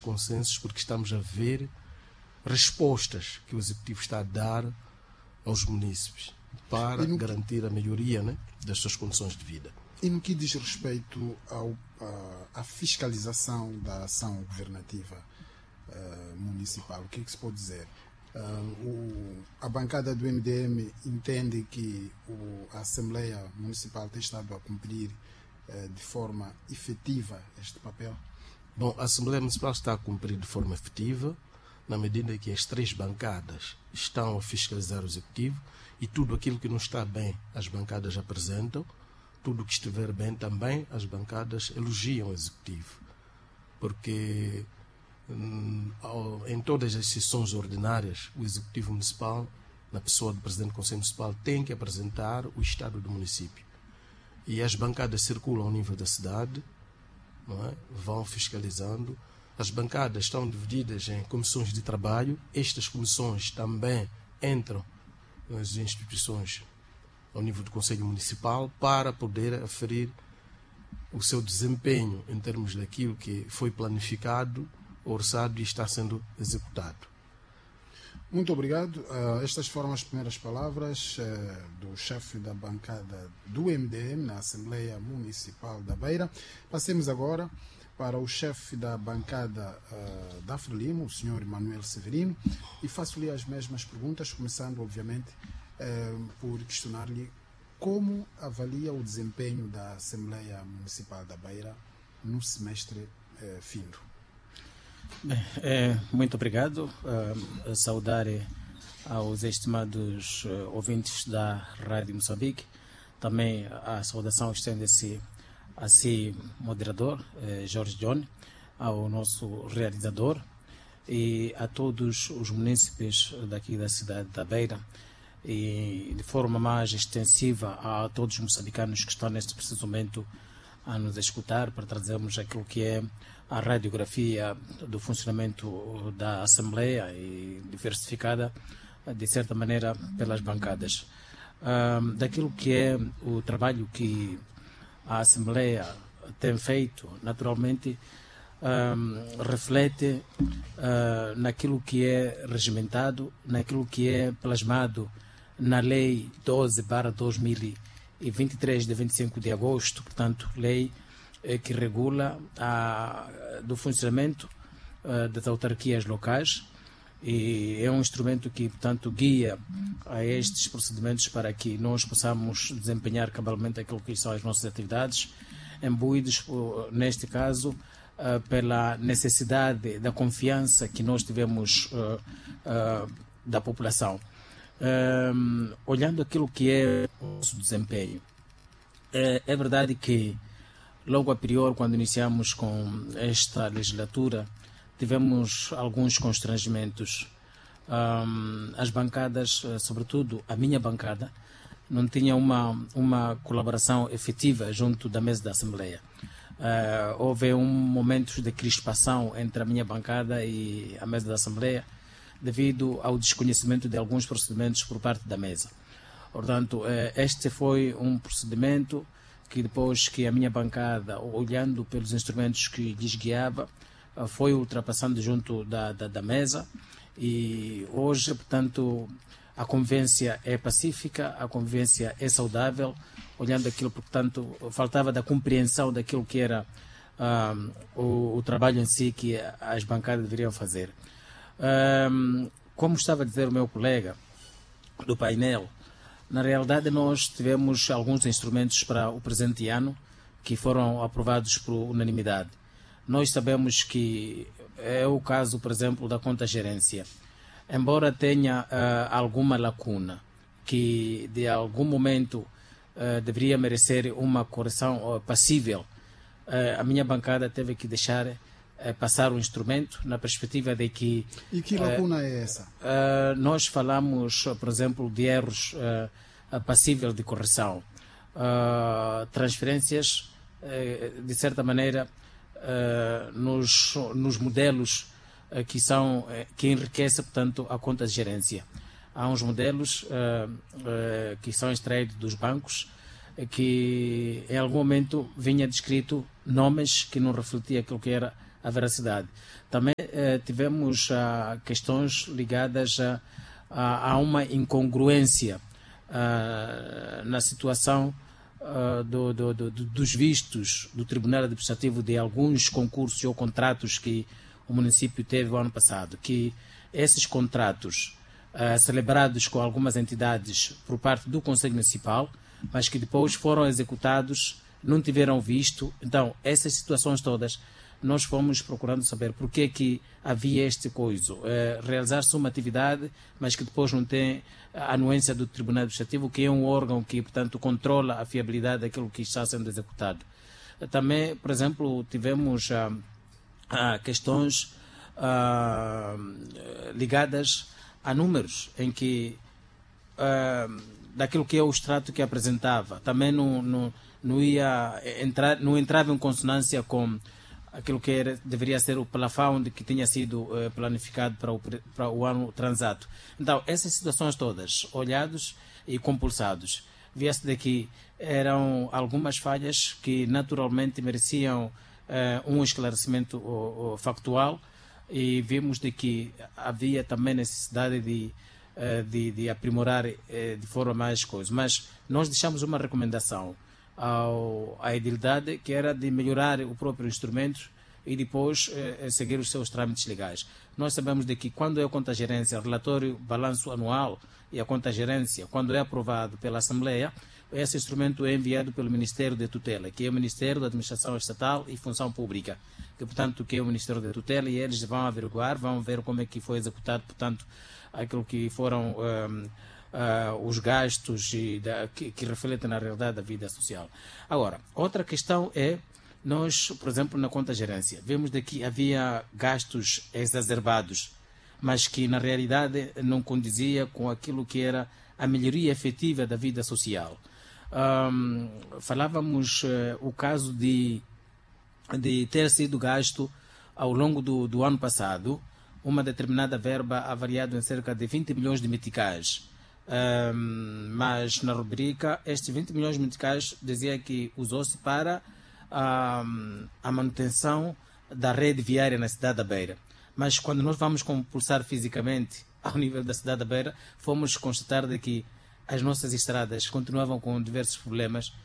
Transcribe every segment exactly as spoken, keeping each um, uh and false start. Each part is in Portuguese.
consensos, porque estamos a ver respostas que o Executivo está a dar aos munícipes para no... garantir a melhoria, né, das suas condições de vida. E no que diz respeito ao, a, à fiscalização da ação governativa uh, municipal, o que é que se pode dizer? Uh, o, a bancada do M D M entende que o, a Assembleia Municipal tem estado a cumprir uh, de forma efetiva este papel? Bom, a Assembleia Municipal está a cumprir de forma efetiva, na medida que as três bancadas estão a fiscalizar o Executivo e tudo aquilo que não está bem as bancadas apresentam, tudo o que estiver bem também as bancadas elogiam o Executivo. Porque hum, ao, em todas as sessões ordinárias, o Executivo Municipal, na pessoa do Presidente do Conselho Municipal, tem que apresentar o estado do município. E as bancadas circulam ao nível da cidade, não é? Vão fiscalizando. As bancadas estão divididas em comissões de trabalho. Estas comissões também entram nas instituições ao nível do Conselho Municipal para poder aferir o seu desempenho em termos daquilo que foi planificado, orçado e está sendo executado. Muito obrigado. Uh, estas foram as primeiras palavras uh, do chefe da bancada do M D M na Assembleia Municipal da Beira. Passemos agora para o chefe da bancada uh, da Frelimo, o senhor Emanuel Severino, e faço-lhe as mesmas perguntas, começando, obviamente, uh, por questionar-lhe como avalia o desempenho da Assembleia Municipal da Beira no semestre uh, findo. Bem, é, muito obrigado. Uh, saudar aos estimados uh, ouvintes da Rádio Moçambique. Também a saudação estende-se a si, moderador, eh, Jorge John, ao nosso realizador e a todos os munícipes daqui da cidade da Beira e de forma mais extensiva a todos os moçambicanos que estão neste preciso momento a nos escutar para trazermos aquilo que é a radiografia do funcionamento da Assembleia e diversificada, de certa maneira, pelas bancadas. Um, daquilo que é o trabalho que a Assembleia tem feito, naturalmente, um, reflete uh, naquilo que é regimentado, naquilo que é plasmado na Lei doze barra dois mil e vinte e três, de vinte e cinco de agosto, portanto, lei eh, que regula a, do funcionamento uh, das autarquias locais e é um instrumento que, portanto, guia a estes procedimentos para que nós possamos desempenhar cabalmente aquilo que são as nossas atividades, imbuídos, neste caso, uh, pela necessidade da confiança que nós tivemos uh, uh, da população. Um, olhando aquilo que é o nosso desempenho, é, é verdade que logo a priori, quando iniciamos com esta legislatura, tivemos alguns constrangimentos. Um, as bancadas, sobretudo a minha bancada, não tinha uma, uma colaboração efetiva junto da mesa da Assembleia. Uh, houve um momento de crispação entre a minha bancada e a mesa da Assembleia devido ao desconhecimento de alguns procedimentos por parte da mesa. Portanto, este foi um procedimento que depois que a minha bancada, olhando pelos instrumentos que lhes guiava, foi ultrapassando junto da, da, da mesa e hoje, portanto, a convivência é pacífica, a convivência é saudável, olhando aquilo, portanto, faltava da compreensão daquilo que era um, o, o trabalho em si que as bancadas deveriam fazer. Um, como estava a dizer o meu colega do painel, na realidade nós tivemos alguns instrumentos para o presente ano que foram aprovados por unanimidade. Nós sabemos que é o caso, por exemplo, da conta gerência. Embora tenha uh, alguma lacuna que de algum momento uh, deveria merecer uma correção uh, passível, uh, a minha bancada teve que deixar passar o instrumento na perspectiva de que... E que lacuna uh, é essa? Uh, nós falamos, por exemplo, de erros uh, passíveis de correção. Uh, transferências, uh, de certa maneira, uh, nos, nos modelos uh, que, são, uh, que enriquecem, portanto, a conta de gerência. Há uns modelos uh, uh, que são extraídos dos bancos que, em algum momento, vinha descrito nomes que não refletiam aquilo que era a veracidade. Também eh, tivemos ah, questões ligadas a, a, a uma incongruência ah, na situação ah, do, do, do, dos vistos do Tribunal Administrativo de alguns concursos ou contratos que o município teve o ano passado, que esses contratos uh, celebrados com algumas entidades por parte do Conselho Municipal, mas que depois foram executados, não tiveram visto. Então, essas situações todas, nós fomos procurando saber por que que havia este coisa. Uh, realizar-se uma atividade, mas que depois não tem a anuência do Tribunal Administrativo, que é um órgão que, portanto, controla a fiabilidade daquilo que está sendo executado. Uh, também, por exemplo, tivemos... Uh, Uh, questões uh, ligadas a números, em que uh, daquilo que é o extrato que apresentava, também não, não, não, ia entrar, não entrava em consonância com aquilo que era, deveria ser o plafond que tinha sido uh, planificado para o, para o ano transato. Então, essas situações todas, olhados e compulsados, via-se daqui, eram algumas falhas que naturalmente mereciam Uh, um esclarecimento uh, uh, factual, e vimos de que havia também necessidade de, uh, de, de aprimorar uh, de forma mais coisa. Mas nós deixamos uma recomendação ao, à edilidade, que era de melhorar o próprio instrumento e depois uh, seguir os seus trâmites legais. Nós sabemos de que quando é a conta-gerência, relatório, balanço anual e a conta-gerência, quando é aprovado pela Assembleia, esse instrumento é enviado pelo Ministério da Tutela, que é o Ministério da Administração Estatal e Função Pública, que, portanto, que é o Ministério da Tutela, e eles vão averiguar, vão ver como é que foi executado, portanto, aquilo que foram um, uh, os gastos e da, que, que refletem na realidade da vida social. Agora, outra questão é, nós, por exemplo, na conta-gerência, vemos que havia gastos exacerbados, mas que, na realidade, não condizia com aquilo que era a melhoria efetiva da vida social. Um, falávamos uh, o caso de, de ter sido gasto ao longo do, do ano passado uma determinada verba avaliada em cerca de vinte milhões de meticais. Um, mas na rubrica, estes vinte milhões de meticais dizia que usou-se para um, a manutenção da rede viária na cidade da Beira. Mas quando nós vamos compulsar fisicamente ao nível da cidade da Beira, fomos constatar de que as nossas estradas continuavam com diversos problemas.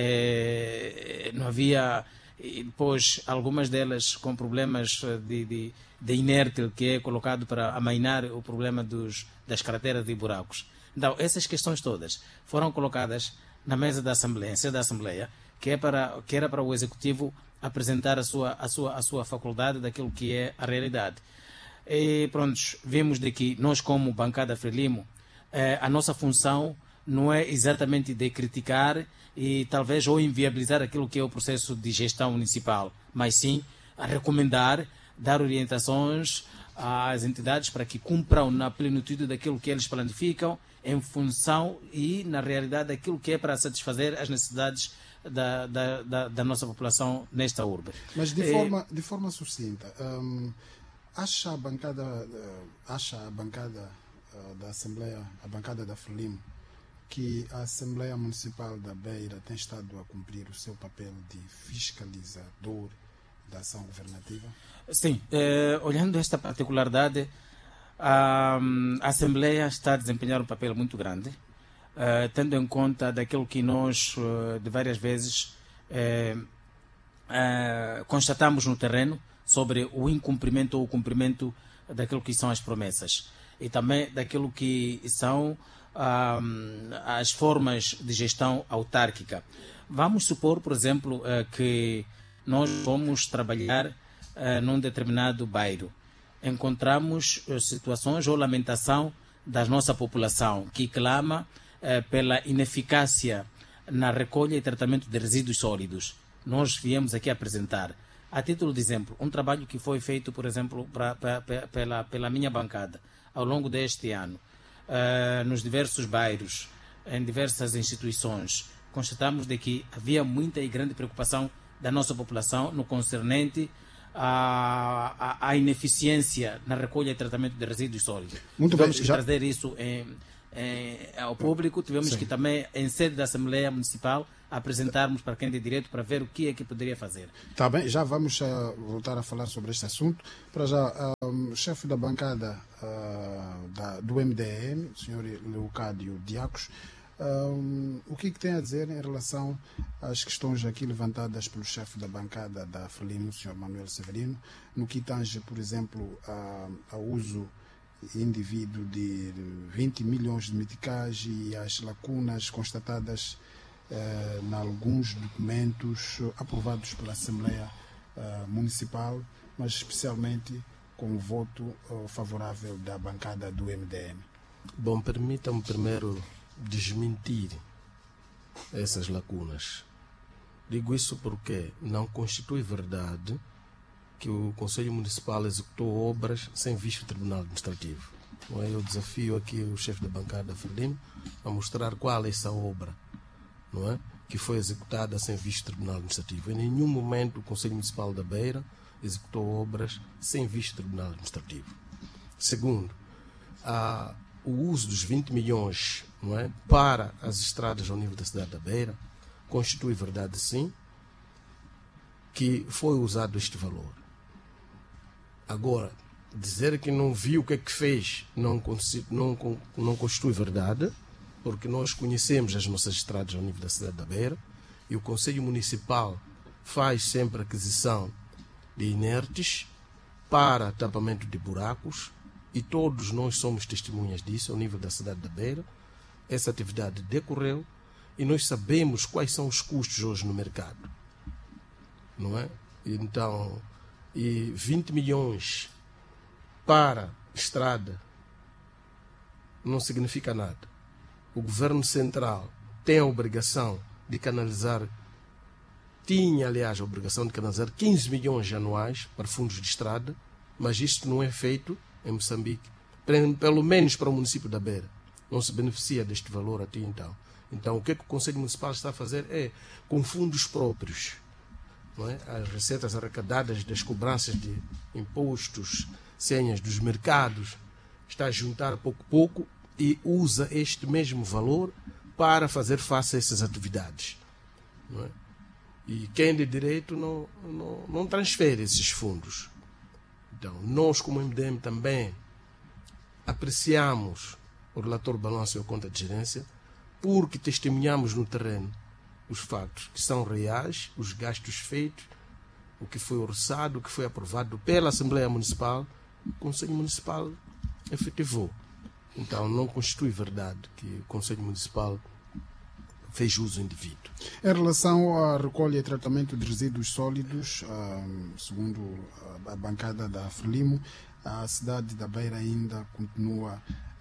Eh, não havia, e depois, algumas delas com problemas de, de, de inértil, que é colocado para amainar o problema dos, das crateras e buracos. Então, essas questões todas foram colocadas na mesa da Assembleia, em sede da Assembleia, que, é para, que era para o Executivo apresentar a sua, a sua, a sua faculdade daquilo que é a realidade. E pronto, vimos de que nós, como bancada Frelimo, eh, a nossa função não é exatamente de criticar e talvez ou inviabilizar aquilo que é o processo de gestão municipal, mas sim a recomendar, dar orientações às entidades para que cumpram na plenitude daquilo que eles planificam, em função e na realidade daquilo que é para satisfazer as necessidades da, da, da, da nossa população nesta urbe. Mas de, é... forma, de forma sucinta, hum, acha a bancada, uh, acha a bancada uh, da Assembleia, a bancada da Frelimo, que a Assembleia Municipal da Beira tem estado a cumprir o seu papel de fiscalizador da ação governativa? Sim, eh, olhando esta particularidade, a, a Assembleia está a desempenhar um papel muito grande, eh, tendo em conta daquilo que nós, eh, de várias vezes, eh, eh, constatamos no terreno sobre o incumprimento ou o cumprimento daquilo que são as promessas e também daquilo que são ah, as formas de gestão autárquica. Vamos supor, por exemplo, eh, que nós vamos trabalhar eh, num determinado bairro. Encontramos eh, situações ou lamentação da nossa população que clama eh, pela ineficácia na recolha e tratamento de resíduos sólidos. Nós viemos aqui apresentar, a título de exemplo, um trabalho que foi feito, por exemplo, pra, pra, pra, pela, pela minha bancada ao longo deste ano, eh, nos diversos bairros, em diversas instituições. Constatamos de que havia muita e grande preocupação da nossa população no concernente à, à, à ineficiência na recolha e tratamento de resíduos sólidos. Muito tivemos bem, que já... trazer isso em, em, ao público, tivemos Sim. que também, em sede da Assembleia Municipal, apresentarmos para quem tem direito para ver o que é que poderia fazer. Está bem, já vamos uh, voltar a falar sobre este assunto. Para já, um, o chefe da bancada uh, da, do M D M, o senhor Leocádio Diacos, um, o que, é que tem a dizer em relação às questões aqui levantadas pelo chefe da bancada da Frelimo, o senhor Manuel Severino, no que tange, por exemplo, a, ao uso indevido de vinte milhões de meticais e as lacunas constatadas eh, em alguns documentos aprovados pela Assembleia eh, Municipal, mas especialmente com o voto eh, favorável da bancada do M D M. Bom, permitam-me primeiro desmentir essas lacunas. Digo isso porque não constitui verdade que o Conselho Municipal executou obras sem visto do Tribunal Administrativo. Eu desafio aqui o chefe da bancada da Frelimo a mostrar qual é essa obra, não é? Que foi executada sem visto do Tribunal Administrativo. Em nenhum momento o Conselho Municipal da Beira executou obras sem visto do Tribunal Administrativo. Segundo, a, o uso dos vinte milhões, não é, para as estradas ao nível da cidade da Beira constitui verdade, sim, que foi usado este valor. Agora, dizer que não viu o que é que fez não, não, não constitui verdade, porque nós conhecemos as nossas estradas ao nível da cidade da Beira e o Conselho Municipal faz sempre aquisição de inertes para tapamento de buracos e todos nós somos testemunhas disso ao nível da cidade da Beira. Essa atividade decorreu e nós sabemos quais são os custos hoje no mercado, não é? Então, e vinte milhões para estrada não significa nada. O Governo Central tem a obrigação de canalizar, tinha aliás a obrigação de canalizar quinze milhões anuais para fundos de estrada, mas isto não é feito em Moçambique, pelo menos para o município da Beira. Não se beneficia deste valor até então. Então o que, é que o Conselho Municipal está a fazer é, com fundos próprios, não é? As receitas arrecadadas das cobranças de impostos, senhas dos mercados, está a juntar pouco a pouco e usa este mesmo valor para fazer face a essas atividades, não é? E quem de direito não, não, não transfere esses fundos. Então, nós como M D M também apreciamos o relator balanço e a conta de gerência porque testemunhamos no terreno os fatos que são reais, os gastos feitos, o que foi orçado, o que foi aprovado pela Assembleia Municipal, o Conselho Municipal efetivou. Então não constitui verdade que o Conselho Municipal fez uso indevido. Em relação à recolha e tratamento de resíduos sólidos, segundo a bancada da Frelimo, a cidade da Beira ainda continua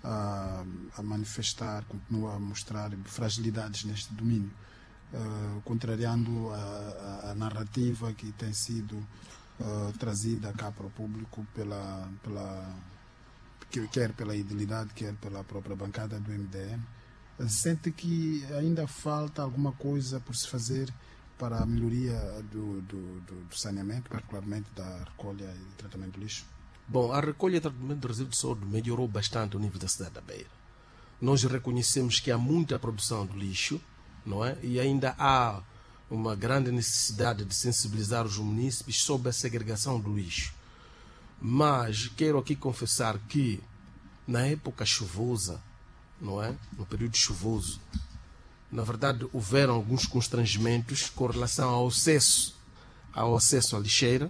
a manifestar, continua a mostrar fragilidades neste domínio. Uh, contrariando a, a, a narrativa que tem sido uh, trazida cá para o público pela, pela, quer pela idilidade, quer pela própria bancada do M D M. Uh, sente que ainda falta alguma coisa por se fazer para a melhoria do, do, do, do saneamento, particularmente da recolha e tratamento do lixo? Bom, a recolha e tratamento de resíduos sólidos melhorou bastante o nível da cidade da Beira. Nós reconhecemos que há muita produção de lixo, não é? E ainda há uma grande necessidade de sensibilizar os munícipes sobre a segregação do lixo. Mas quero aqui confessar que na época chuvosa, não é? No período chuvoso, na verdade houveram alguns constrangimentos com relação ao acesso, ao acesso à lixeira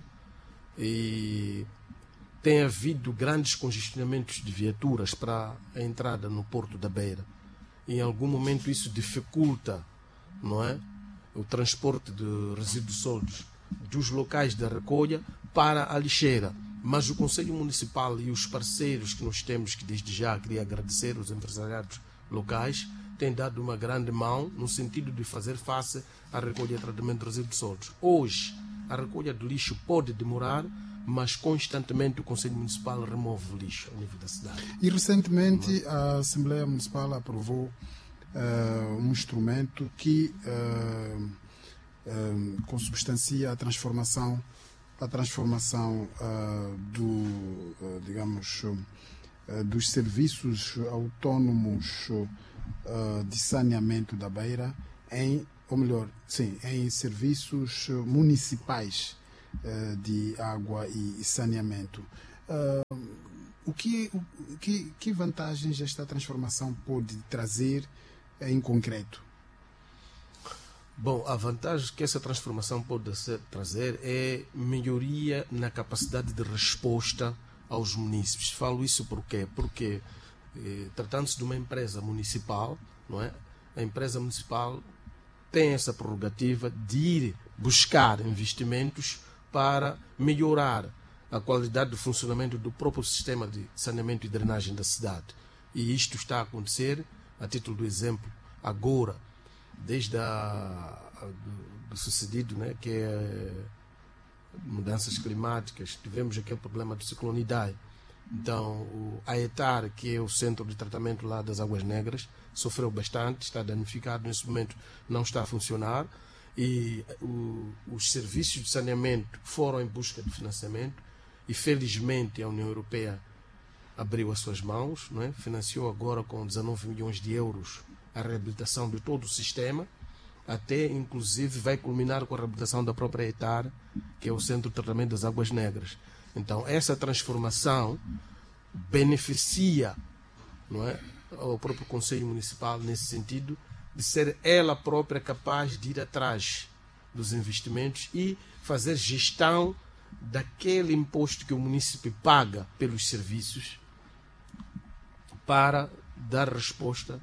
e tem havido grandes congestionamentos de viaturas para a entrada no Porto da Beira. Em algum momento isso dificulta, não é, o transporte de resíduos sólidos dos locais da recolha para a lixeira. Mas o Conselho Municipal e os parceiros que nós temos, que desde já queria agradecer, os empresariados locais, têm dado uma grande mão no sentido de fazer face à recolha e tratamento de resíduos sólidos. Hoje, a recolha do lixo pode demorar, mas constantemente o Conselho Municipal remove o lixo ao nível da cidade. E recentemente a Assembleia Municipal aprovou uh, um instrumento que uh, uh, consubstancia a transformação, a transformação uh, do, uh, digamos, uh, dos serviços autónomos uh, de saneamento da Beira em ou melhor, sim, em serviços municipais uh, de água e, e saneamento. Uh, o que, o, que, que vantagens esta transformação pode trazer uh, em concreto? Bom, a vantagem que essa transformação pode ser, trazer é melhoria na capacidade de resposta aos munícipes. Falo isso por quê? Porque, eh, tratando-se de uma empresa municipal, não é? A empresa municipal tem essa prerrogativa de ir buscar investimentos para melhorar a qualidade de funcionamento do próprio sistema de saneamento e drenagem da cidade. E isto está a acontecer, a título do exemplo, agora, desde a, a, do, do sucedido, né, que é mudanças climáticas, tivemos aquele problema do ciclone Idai. Então, o Aetar, que é o centro de tratamento lá das Águas Negras, sofreu bastante, está danificado, nesse momento não está a funcionar, e o, os serviços de saneamento foram em busca de financiamento, e felizmente a União Europeia abriu as suas mãos, não é? Financiou agora com dezanove milhões de euros a reabilitação de todo o sistema, até inclusive vai culminar com a reabilitação da própria Aetar, que é o centro de tratamento das Águas Negras. Então, essa transformação beneficia, não é, ao próprio Conselho Municipal nesse sentido, de ser ela própria capaz de ir atrás dos investimentos e fazer gestão daquele imposto que o município paga pelos serviços para dar resposta,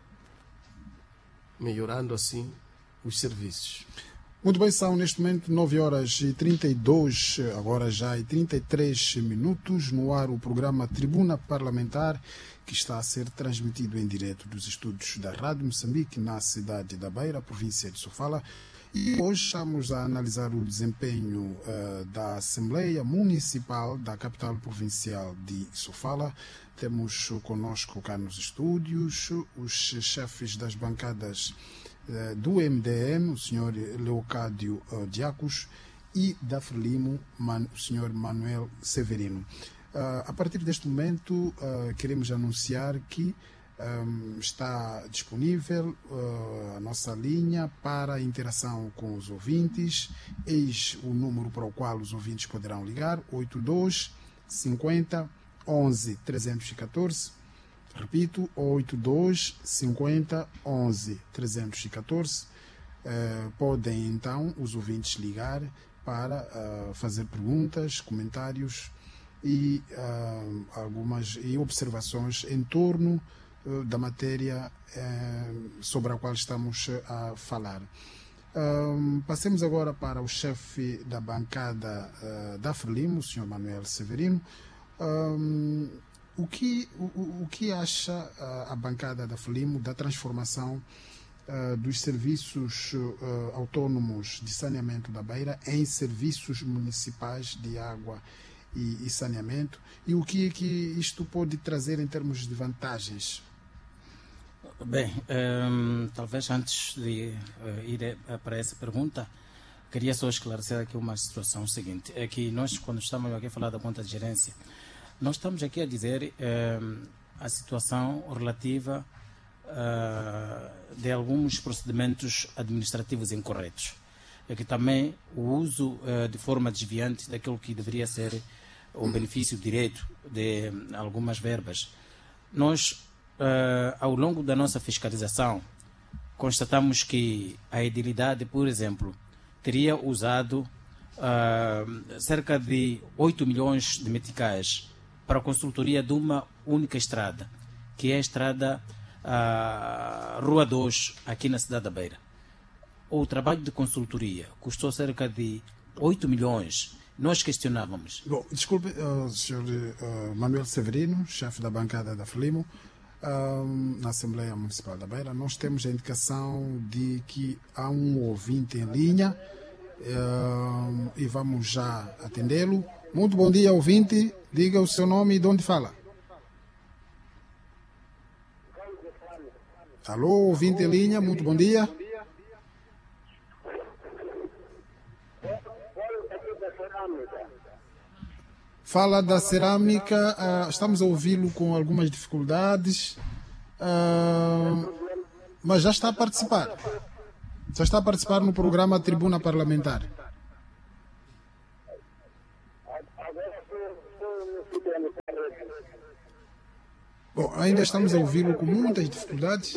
melhorando assim os serviços. Muito bem, são neste momento nove horas e trinta e dois, agora já e trinta e três minutos, no ar o programa Tribuna Parlamentar, que está a ser transmitido em direto dos estúdios da Rádio Moçambique, na cidade da Beira, província de Sofala. E hoje estamos a analisar o desempenho uh, da Assembleia Municipal da capital provincial de Sofala. Temos conosco cá nos estúdios os chefes das bancadas do M D M, o senhor Leocádio uh, Diacos, e da Frelimo, man, o senhor Manuel Severino. Uh, a partir deste momento, uh, queremos anunciar que um, está disponível uh, a nossa linha para interação com os ouvintes. Eis o número para o qual os ouvintes poderão ligar: oito dois cinquenta onze trezentos e catorze. Repito, oito dois cinquenta onze trezentos e catorze. Uh, podem então os ouvintes ligar para uh, fazer perguntas, comentários e uh, algumas e observações em torno uh, da matéria uh, sobre a qual estamos a falar. Uh, passemos agora para o chefe da bancada uh, da Frelimo, o senhor Manuel Severino. Uh, O que, o, o que acha uh, a bancada da Frelimo da transformação uh, dos serviços uh, autônomos de saneamento da Beira em serviços municipais de água e, e saneamento, e o que, que isto pode trazer em termos de vantagens? Bem, um, talvez antes de uh, ir a, para essa pergunta, queria só esclarecer aqui uma situação seguinte. É que nós, quando estamos aqui a falar da conta de gerência, nós estamos aqui a dizer eh, a situação relativa eh, de alguns procedimentos administrativos incorretos. É que também o uso eh, de forma desviante daquilo que deveria ser o benefício direto de algumas verbas. Nós, eh, ao longo da nossa fiscalização, constatamos que a edilidade, por exemplo, teria usado eh, cerca de oito milhões de meticais para a consultoria de uma única estrada, que é a estrada uh, Rua dois, aqui na cidade da Beira. O trabalho de consultoria custou cerca de oito milhões. Nós questionávamos. Bom, desculpe, uh, senhor uh, Manuel Severino, chefe da bancada da Frelimo, uh, na Assembleia Municipal da Beira, nós temos a indicação de que há um ouvinte em linha uh, e vamos já atendê-lo. Muito bom dia, ouvinte. Diga o seu nome e de onde fala. Alô, ouvinte em linha, muito bom dia. Fala da cerâmica, uh, estamos a ouvi-lo com algumas dificuldades, uh, mas já está a participar. Já está a participar no programa Tribuna Parlamentar? Bom, ainda estamos a ouvi-lo com muitas dificuldades.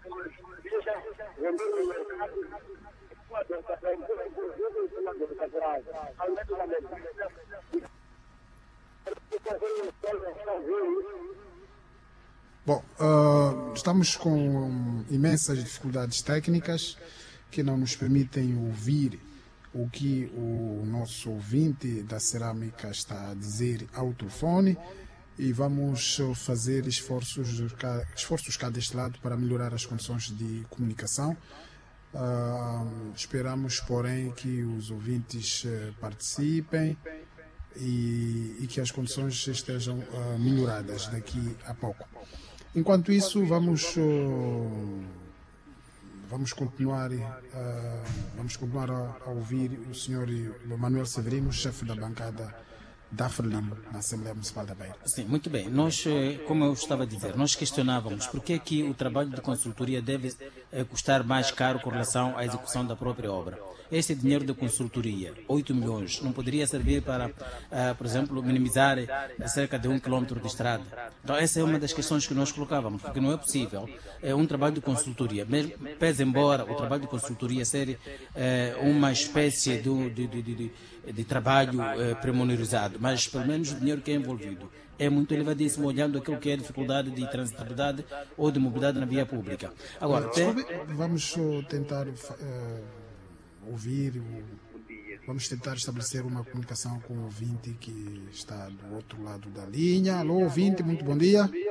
Bom, uh, estamos com imensas dificuldades técnicas que não nos permitem ouvir o que o nosso ouvinte da cerâmica está a dizer ao telefone, e vamos fazer esforços, esforços cá deste lado para melhorar as condições de comunicação. Uh, esperamos, porém, que os ouvintes uh, participem e, e que as condições estejam uh, melhoradas daqui a pouco. Enquanto isso, vamos, uh, vamos continuar, uh, vamos continuar a, a ouvir o senhor Manuel Severino, chefe da bancada da Frelimo, na Assembleia Municipal da Beira. Sim, muito bem. Nós, como eu estava a dizer, nós questionávamos por que que o trabalho de consultoria deve custar mais caro com relação à execução da própria obra. Este dinheiro de consultoria, oito milhões, não poderia servir para, uh, por exemplo, minimizar cerca de um quilômetro de estrada? Então, essa é uma das questões que nós colocávamos, porque não é possível é um trabalho de consultoria, mesmo, pese embora o trabalho de consultoria ser uh, uma espécie de, de, de, de, de trabalho uh, premonirizado, mas pelo menos o dinheiro que é envolvido é muito elevadíssimo, olhando aquilo que é a dificuldade de transitabilidade ou de mobilidade na via pública. Agora, tem... vamos tentar uh, ouvir, vamos tentar estabelecer uma comunicação com o ouvinte que está do outro lado da linha. Alô, ouvinte, muito bom dia. Uh,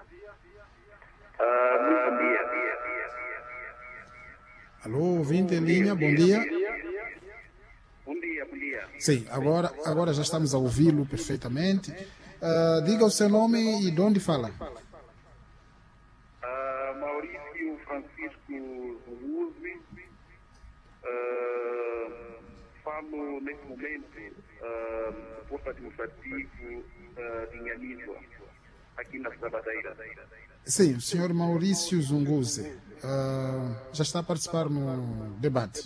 muito bom dia. Alô, ouvinte em linha, bom dia. Bom dia, bom dia. Sim, agora, agora já estamos a ouvi-lo perfeitamente. Uh, diga o seu nome e de onde fala. Uh, Maurício Francisco Zuluzi. Uh, falo neste momento uh, do posto administrativo uh, de Inhanígua, aqui na cidade da Beira. Sim, o senhor Maurício Zunguzi uh, já está a participar no debate.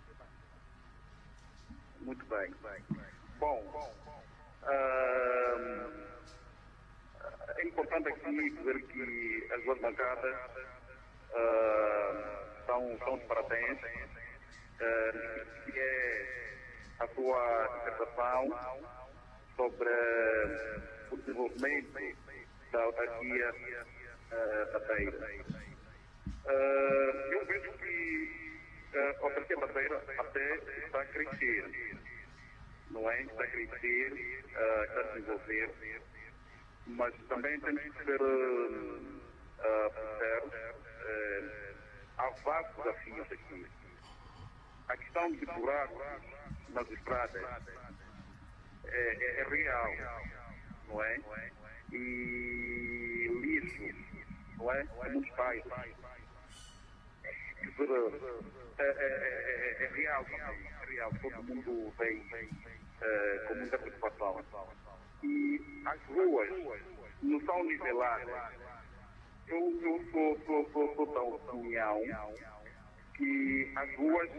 Muito bem. Bom, uh, é importante aqui dizer que as duas bancadas uh, são, são de parabéns, uh, que é a sua dissertação sobre o desenvolvimento da autarquia uh, da Beira. Uh, eu vejo que uh, a autarquia da Beira até está a crescer, não é? Está a crescer, uh, está a desenvolver, mas também temos que ser uh, sinceros, uh, há vários desafios aqui. A questão de buracos nas estradas é, é, é real, não é? E lixo, não é? Em muitos países. É, é, é, é real também, é real. Todo mundo vem é, com muita preocupação. E as ruas não são niveladas. Eu, eu sou, sou, sou, sou da opinião que as ruas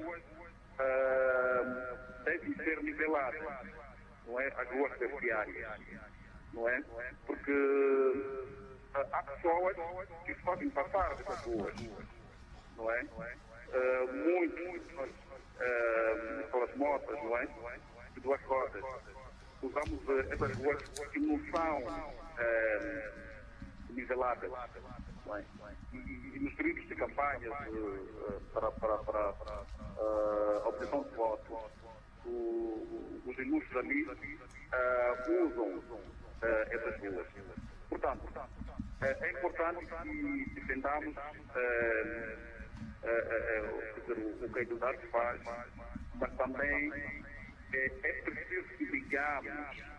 uh, devem ser niveladas, não é? As ruas terciárias, não é? Porque uh, há pessoas que podem passar dessas ruas, não é? Uh, muitos, uh, pelas motas, não é? De duas rodas. Usamos uh, essas ruas que não são uh, niveladas, não é? E, e nos períodos de campanhas uh, para, para, para, para uh, obtenção de votos, o, os ilustres ali uh, usam uh, essas ruas. Portanto, uh, é importante que defendamos uh, uh, uh, o que a igualdade faz, mas também uh, é preciso que digamos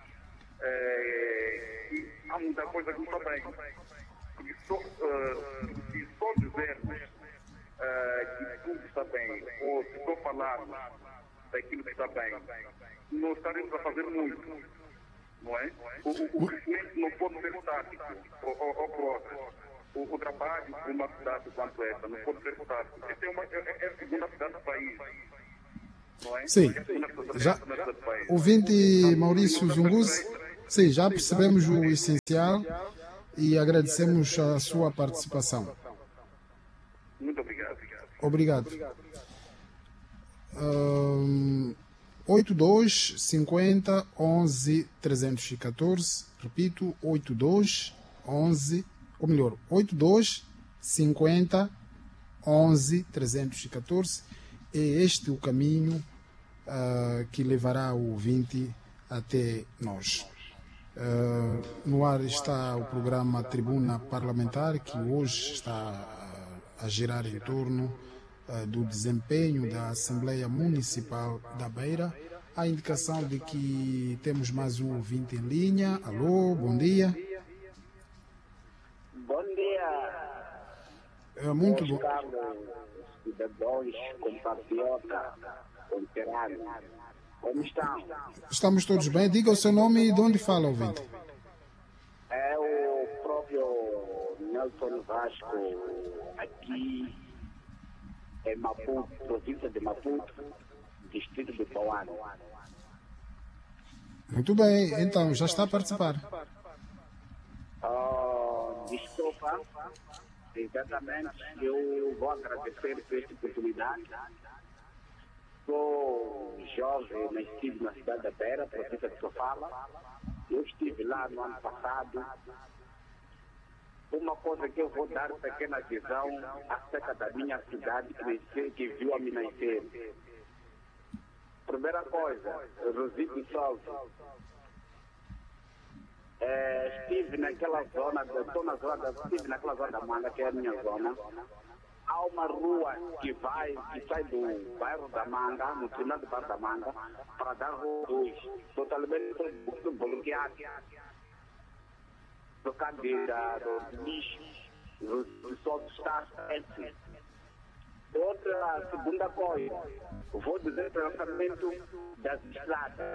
uh, que há muita coisa que não está bem. Porque só, uh, se só dizermos uh, que tudo está bem, ou se só falarmos daquilo que está bem, não estaremos a fazer muito, não é? O, o, o crescimento não pode ser estático ou, ou, ou próprio. o, o trabalho de uma cidade quanto essa não pode ser fácil. Esta é, uma, é, é a segunda cidade do país. Não é? Sim. É a segunda Já, cidade do país. ouvinte Maurício Zunguzi, sim, já percebemos o essencial e agradecemos a sua participação. Muito obrigado. Obrigado. Um, oitenta e dois, cinquenta, onze, trezentos e catorze. Repito, oitenta e dois, onze, ou melhor, oitenta e dois, cinquenta, onze, trezentos e catorze. É este o caminho uh, que levará o ouvinte até nós. Uh, no ar está o programa Tribuna Parlamentar, que hoje está uh, a girar em torno uh, do desempenho da Assembleia Municipal da Beira. A indicação de que temos mais um ouvinte em linha. Alô, bom dia. Bom dia. Uh, muito bom. Cidadãos, compatriotas, veteranos. Como estão? Estamos todos bem. Diga o seu nome e de onde fala, ouvinte. É o próprio Nelson Vasco, aqui em Maputo, província de Maputo, distrito de Pauano. Muito bem, então já está a participar. Oh, desculpa, exatamente, eu vou agradecer por esta oportunidade. Sou jovem, nascido na cidade da Beira, província de Sofala. Eu estive lá no ano passado. Uma coisa que eu vou dar pequena visão acerca da minha cidade crescer, que viu a me nascer. Primeira coisa, Rosito Solto. É, estive naquela zona, estou na zona, estive naquela zona da Manga, que é a minha zona. Há uma rua que vai, que sai do bairro da Manga, no final do bairro da Manga, para dar rua dois, totalmente bloqueado. Do candidato, do lixo, o sol está certo. Outra segunda coisa, vou dizer para o lançamento das estradas.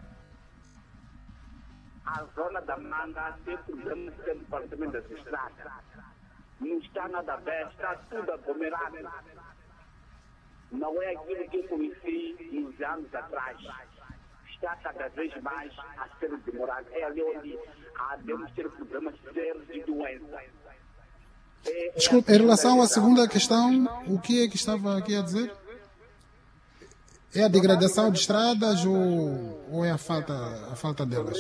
A zona da Manga tem problemas com o departamento das estradas. Não está nada bem, está tudo aglomerado. Não é aquilo que eu conheci nos anos atrás. Está cada vez mais a ser demorado. É ali onde há de ter problemas sérios de doença. É, é Desculpe, em relação à segunda questão, o que é que estava aqui a dizer? É a degradação de estradas ou, ou é a falta, a falta delas?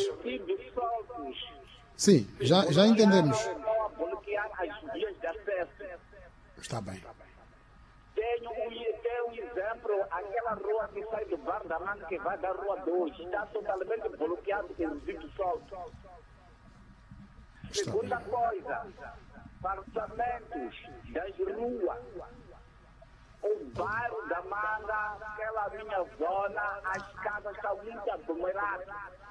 Sim, já, já entendemos. As vias de acesso. Está bem. Tenho um, tenho um exemplo, aquela rua que sai do bar da Manga que vai da rua dois, está totalmente bloqueado pelo vidro solto. Está Segunda bem. coisa, parçamentos das ruas. O bairro da Manga, aquela minha zona, as casas estão muito aglomeradas.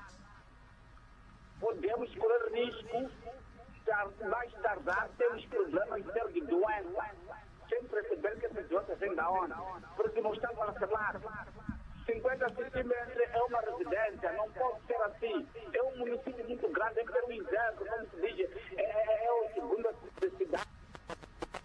Podemos correr risco. Mais tardar, temos problemas de doença, sem perceber que essas doenças vêm da onde? Porque não estão a falar. cinquenta centímetros é uma residência, não pode ser assim. É um município muito grande, tem que ter um exemplo, vamos